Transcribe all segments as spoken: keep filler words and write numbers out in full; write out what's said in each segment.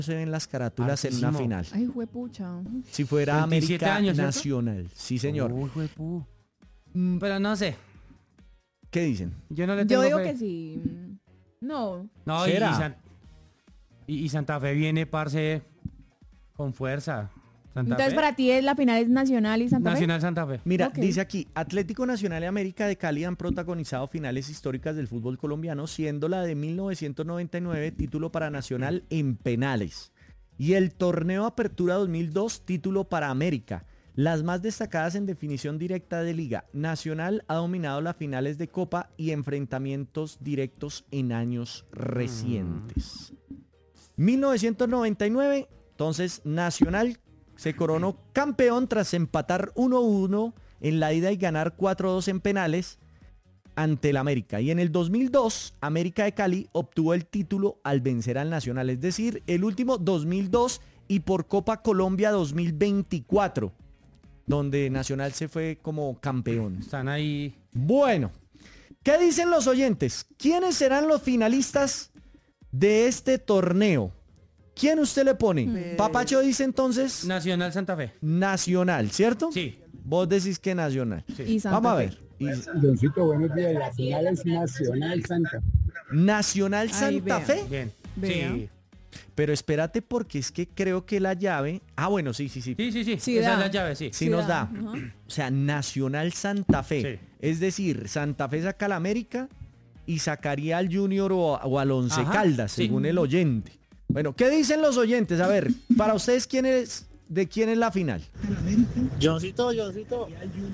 se ven las carátulas en una Hartísimo. final. Ay, juepucha. Si fuera veintisiete América años, ¿cierto? Nacional. Sí, señor. Uy, juepu. Mm, Pero no sé. ¿Qué dicen? Yo no le tengo Yo digo fe. que sí. No. No, y, y ¿Será? San- y- y Santa Fe viene, parce, con fuerza. Santa Entonces Fe. para ti es la final es Nacional y Santa Fe. Nacional Santa Fe. Mira, Ok. dice aquí, Atlético Nacional y América de Cali han protagonizado finales históricas del fútbol colombiano, siendo la de mil novecientos noventa y nueve título para Nacional en penales. Y el torneo Apertura dos mil dos, título para América. Las más destacadas en definición directa de liga. Nacional ha dominado las finales de Copa y enfrentamientos directos en años recientes. mil novecientos noventa y nueve, entonces Nacional se coronó campeón tras empatar uno a uno en la ida y ganar cuatro a dos en penales ante el América. Y en el dos mil dos, América de Cali obtuvo el título al vencer al Nacional. Es decir, el último dos mil dos y por Copa Colombia dos mil veinticuatro, donde Nacional se fue como campeón. Están ahí. Bueno, ¿qué dicen los oyentes? ¿Quiénes serán los finalistas de este torneo? ¿Quién usted le pone? Papacho dice entonces Nacional Santa Fe. Nacional, ¿cierto? Sí. Vos decís que Nacional. Sí. Y Santa Vamos a Fe. ver. Y- Doncito, buenos días. La final es Nacional Santa. Nacional Ahí Santa vean. Fe. Bien. Vea. Sí. Pero espérate porque es que creo que la llave... Ah, bueno, sí, sí, sí. Sí, sí, sí. Sí Esa da. es la llave, sí. Sí nos da. Ajá. O sea, Nacional Santa Fe. Sí. Es decir, Santa Fe saca al América y sacaría al Junior o, o al Once Ajá, Caldas, sí. según el oyente. Bueno, ¿qué dicen los oyentes? A ver, para ustedes, ¿quién es, ¿de quién es la final? Johncito, Johncito.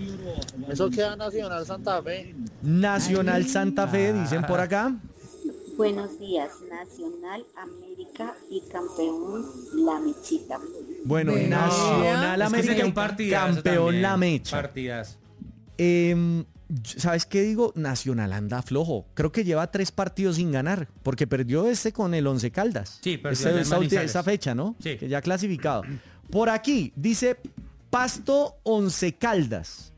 Eso queda Nacional Santa Fe. Nacional Santa Fe, dicen por acá. Buenos días, Nacional, América y campeón La Mechita. Bueno, Vea. Nacional Es que América sería un y partidazo campeón también. La Mecha. Partidas. Em, ¿Sabes qué digo? Nacional anda flojo. Creo que lleva tres partidos sin ganar, porque perdió este con el Once Caldas. Sí, perdió Ese- allá en esa, ulti- Manizales. esa fecha, ¿no? Sí. Que ya clasificado. Por aquí dice Pasto Once Caldas.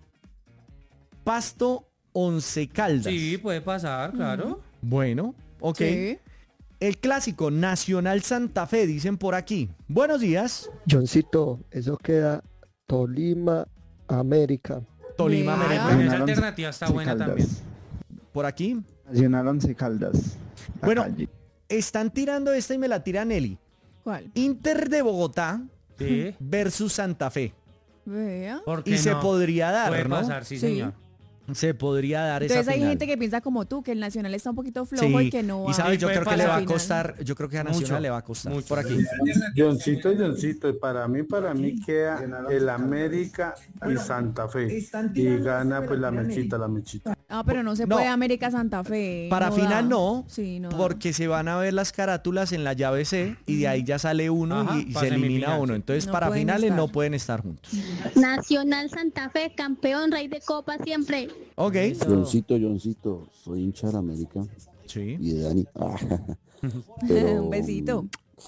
Pasto Once Caldas. Sí, puede pasar, claro. Bueno, ok. Sí. El clásico Nacional Santa Fe, dicen por aquí. Buenos días. Johncito, eso queda Tolima, América. Tolima, Vea. América. Bueno, esa Nacional alternativa está Once buena Caldas. también. Por aquí. Nacional Once Caldas. La Bueno, calle. están tirando esta y me la tira Nelly. ¿Cuál? Inter de Bogotá Sí. versus Santa Fe. Vea. ¿Por qué Y se no? podría dar, Puede ¿no? pasar, sí, Sí. señor. Se podría dar Entonces esa hay final. gente que piensa como tú, que el Nacional está un poquito flojo Sí, y que no va y sabes, yo puede creo que le pasar va a final. costar, yo creo que a Nacional Mucho, le va a costar. mucho. Por aquí. Johncito, Johncito, y para mí, para mí queda el América y Santa Fe. Y gana pues la mechita, la mechita. Ah, pero no se No. puede América Santa Fe. Para no final da. no, Sí, no da. porque se van a ver las carátulas en la llave C y de ahí ya sale uno Ajá, y, y pa' se elimina semifinal, uno. sí. Entonces No para pueden finales estar. no pueden estar juntos. Nacional Santa Fe, campeón, rey de copa siempre. Ok. Johncito, Johncito, soy hincha de la América Sí. y de Dani. Un besito.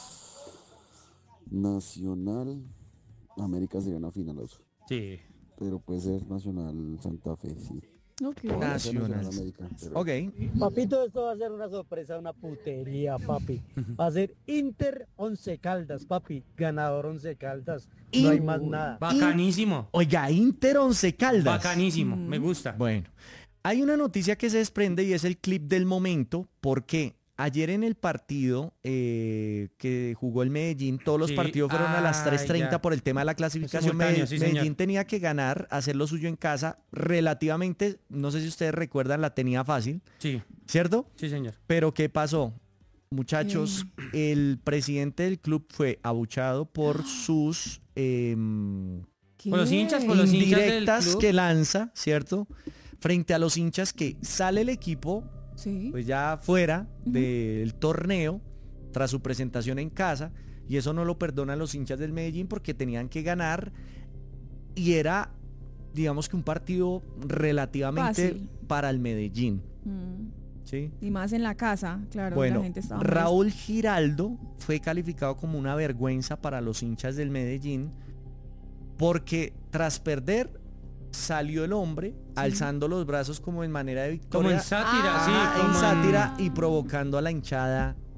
Nacional, América sería una finalosa, Sí. pero puede ser Nacional Santa Fe, sí. Ok. Puede ser Nacional. América, pero Ok. Papito, esto va a ser una sorpresa, una putería, papi. Va a ser Inter Once Caldas, papi. Ganador Once Caldas. No hay más nada. Bacanísimo. Oiga, Inter Once Caldas. Bacanísimo. Mm. Me gusta. Bueno, hay una noticia que se desprende y es el clip del momento, porque ayer en el partido eh, que jugó el Medellín, todos los Sí, partidos fueron a las ah, tres treinta ya. por el tema de la clasificación. Simultáneo, Mede- sí, Medellín señor. tenía que ganar, hacer lo suyo en casa, relativamente, no sé si ustedes recuerdan, la tenía fácil, Sí, ¿cierto? sí, señor. Pero ¿qué pasó? Muchachos, el presidente del club fue abuchado por sus em, ¿Qué? Por los hinchas, por los hinchas del indirectas club. que lanza, ¿cierto? Frente a los hinchas que sale el equipo, Sí. pues ya fuera Ujú. del torneo, tras su presentación en casa, y eso no lo perdonan los hinchas del Medellín porque tenían que ganar, y era, digamos que un partido relativamente Fácil. para el Medellín, Mm. ¿sí? Y más en la casa, claro. Bueno, la gente estaba molesta. Raúl Giraldo fue calificado como una vergüenza para los hinchas del Medellín porque tras perder salió el hombre alzando los brazos como en manera de victoria. Como en sátira, Ah, sí. Ah, en como sátira y provocando a la hinchada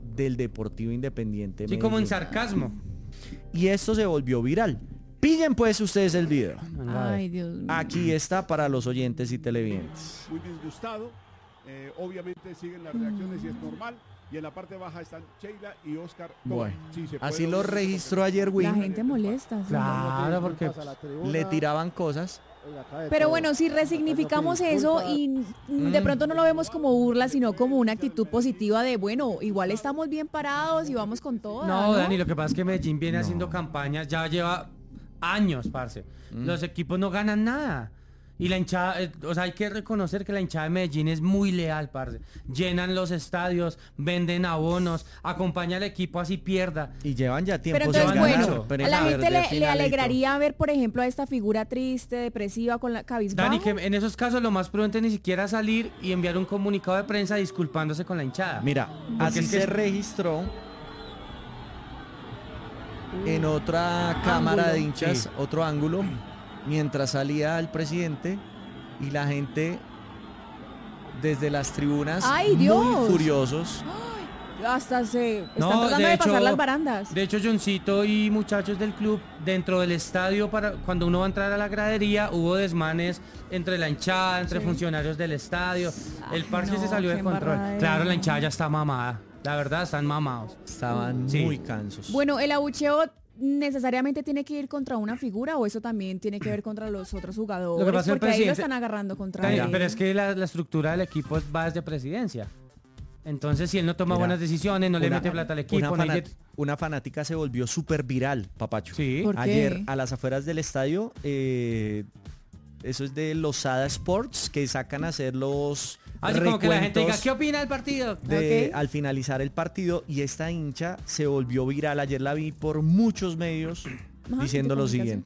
del Deportivo Independiente Sí, como en Medellín. sarcasmo. Y esto se volvió viral. Pillen pues ustedes el video. Ay, Dios mío. Aquí está para los oyentes y televidentes. Muy disgustado. Eh, obviamente siguen las reacciones y es normal. Y en la parte baja están Sheila y Oscar. Bueno, Sí, se así puede lo oír. registró ayer La Win. gente molesta. sí. Claro, porque Le tiraban cosas. Pero bueno, si resignificamos eso y mm, de pronto no lo vemos como burla, sino como una actitud positiva de, bueno, igual estamos bien parados y vamos con todo. No, Dani, lo que pasa es que Medellín viene haciendo campañas, ya lleva años, parce. Mm. Los equipos no ganan nada. Y la hinchada, eh, o sea, hay que reconocer que la hinchada de Medellín es muy leal, parce. Llenan los estadios, venden abonos, acompaña al equipo así pierda. Y llevan ya tiempo. Pero entonces, sin ganar, bueno, pero a la en gente verde, le, le finalito. alegraría ver, por ejemplo, a esta figura triste, depresiva, con la cabizbajo. Dani, que en esos casos lo más prudente es ni siquiera salir y enviar un comunicado de prensa disculpándose con la hinchada. Mira, Porque así es que se es- registró en otra cámara de hinchas, Sí. otro ángulo, mientras salía el presidente y la gente desde las tribunas ¡Ay, muy Dios! furiosos. Hasta se están No, tratando de de, hecho- pasar las barandas. De hecho, Johncito y muchachos del club, dentro del estadio, para cuando uno va a entrar a la gradería, hubo desmanes entre la hinchada, entre Sí. funcionarios del estadio. El parche no, se salió de qué control. embarradera. Claro, la hinchada ya está mamada. La verdad, están mamados. Estaban Sí. muy cansos. Bueno, el abucheo necesariamente tiene que ir contra una figura o eso también tiene que ver contra los otros jugadores, Lo que pasa es que el porque ahí lo presidente- están agarrando contra Dani, él. pero es que la, la estructura del equipo va desde presidencia. Entonces, si él no toma Mira, buenas decisiones, no le una- mete plata al una, equipo, no hay fanat- de- una fanática se volvió súper viral, papacho. Sí. ¿Por qué? Ayer, a las afueras del estadio, eh, eso es de Losada Sports, que sacan a hacer los Así como que la gente diga, recuentos ¿qué opina del partido? de, Ok. al finalizar el partido, y esta hincha se volvió viral. Ayer la vi por muchos medios Ajá, diciendo de lo comunicación. siguiente.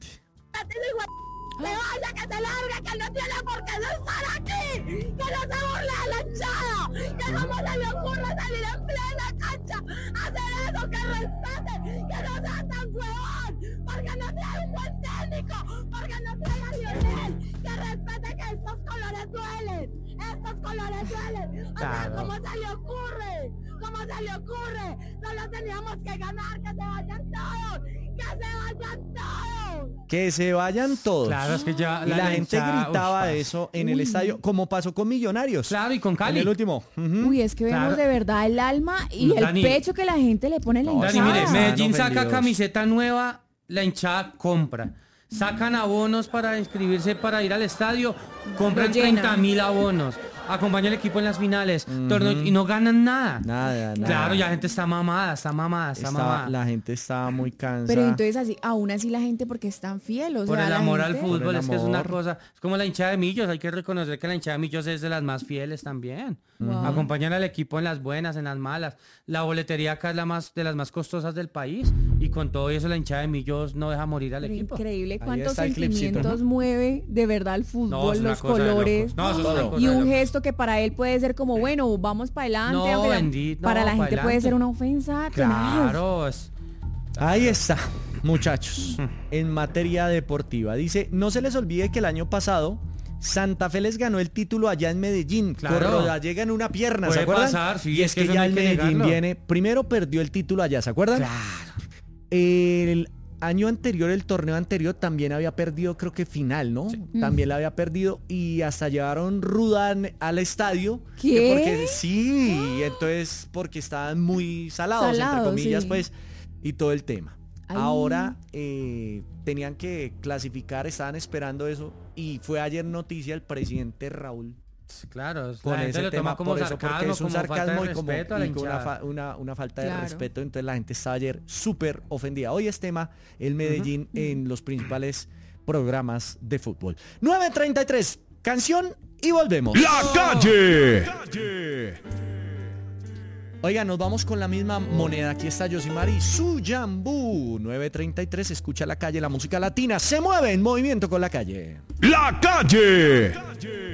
¡Que vaya, que se largue, que no tiene por qué no estar aquí! ¡Que no se burle de la hinchada! ¡Que cómo se le ocurre salir en plena cancha a hacer eso! ¡Que respete! ¡Que no sea tan huevón! ¡Porque no trae un buen técnico! ¡Porque no trae a Lionel! ¡Que respete que estos colores duelen! ¡Estos colores duelen! O sea, Claro. ¿cómo se le ocurre? ¿Cómo se le ocurre? Solo teníamos que ganar, que se vayan todos, que se vayan todos. Que se vayan todos. Claro, es que ya Y la, gente hinchada, gritaba uf, eso en el Uy. estadio, como pasó con Millonarios. Claro, y con En Cali. el último. Ujú. Uy, es que vemos Claro. de verdad el alma y el Dani. pecho que la gente le pone en la No, Dani, hinchada. mire, Estaban Medellín saca ofendidos. camiseta nueva, la hinchada compra. Sacan abonos para inscribirse para ir al estadio, compran Lo llenan. treinta mil abonos. Acompaña al equipo en las finales, torneo- y no ganan nada. Nada, nada. Claro, ya la gente está mamada, está mamada, está Estaba- mamada. la gente estaba muy cansada. Pero entonces así, aún así la gente porque es tan fiel, o Por sea, el la amor al gente- fútbol, Por el es que es una amor. cosa. Es como la hinchada de Millos, hay que reconocer que la hinchada de Millos es de las más fieles también. Wow. Acompañan al equipo en las buenas, en las malas. La boletería acá es la más de las más costosas del país. Y con todo eso, la hinchada de Millos no deja morir al Pero equipo. increíble Ahí cuántos está el clipcito. sentimientos mueve de verdad el No, fútbol, es una los cosa de colores. locos. No, eso es una Todo. cosa Y de un locos. gesto que para él puede ser como, bueno, vamos para adelante. No, aunque la- bendito, para no, la pa' gente puede adelante. ser una ofensa. tenaz. Claro, es... Ahí está, muchachos. En materia deportiva. Dice, no se les olvide que el año pasado Santa Fe les ganó el título allá en Medellín. Claro. Corro, llega en una pierna, ¿se Puede acuerdan? pasar, sí, y es es que que, eso ya no hay el que Medellín negarlo. viene, primero perdió el título allá, ¿se acuerdan? Claro. El año anterior, el torneo anterior, también había perdido, creo que final, ¿no? También la había perdido y hasta llevaron ruda an- al estadio. ¿Qué? que Porque, sí, entonces porque estaban muy salados, entre Salados, comillas, sí. pues, y todo el tema. Ay. Ahora eh, tenían que clasificar, estaban esperando eso y fue ayer noticia el presidente Raúl Claro, es- con la gente ese lo toma tema como por eso, porque sarcasmo, es un como falta de sarcasmo y como respeto a la y con una, hinchada. fa- una, una falta de Claro. respeto, entonces la gente estaba ayer súper ofendida. Hoy es tema el Medellín en los principales programas de fútbol. nueve treinta y tres, canción y volvemos. La calle. Oiga, nos vamos con la misma moneda. Aquí está Yosimari, su Yambú. nueve treinta y tres, escucha la calle, la música latina se mueve en movimiento con la calle. La calle.